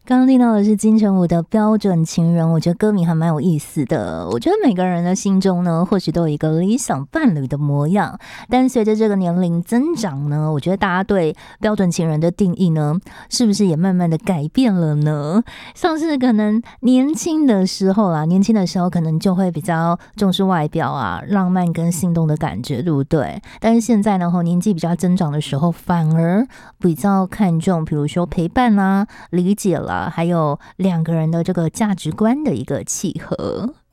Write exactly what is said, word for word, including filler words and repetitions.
刚刚听到的是金城武的标准情人，我觉得歌名还蛮有意思的。我觉得每个人的心中呢，或许都有一个理想伴侣的模样，但随着这个年龄增长呢，我觉得大家对标准情人的定义呢，是不是也慢慢的改变了呢？像是可能年轻的时候啦，年轻的时候可能就会比较重视外表啊，浪漫跟心动的感觉，对不对？但是现在呢，年纪比较增长的时候，反而比较看重，比如说陪伴啦、理解啦，还有两个人的这个价值观的一个契合。